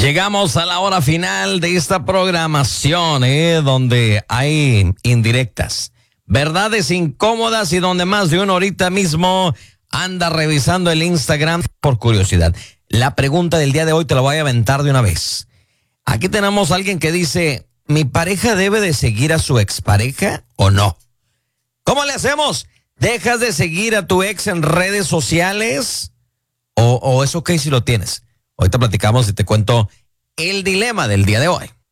Llegamos a la hora final de esta programación, donde hay indirectas, verdades incómodas y donde más de uno ahorita mismo anda revisando el Instagram por curiosidad. La pregunta del día de hoy te la voy a aventar de una vez. Aquí tenemos a alguien que dice, ¿mi pareja debe de seguir a su expareja o no? ¿Cómo le hacemos? ¿Dejas de seguir a tu ex en redes sociales? ¿O es ok si lo tienes? Ahorita platicamos y te cuento el dilema del día de hoy.